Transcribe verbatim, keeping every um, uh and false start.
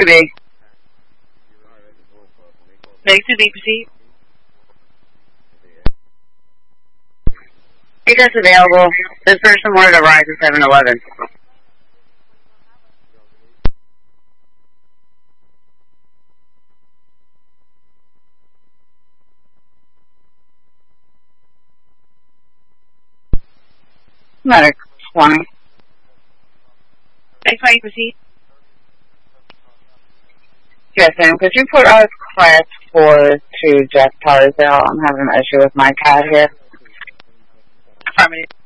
Could be. Next to be, proceed. Tickets available. This person wanted to ride to seven eleven. Another twenty. Next way, proceed. Yes, ma'am. Could you put us class four to Jeff Tarzell? I'm having an issue with my cat here. Affirmative.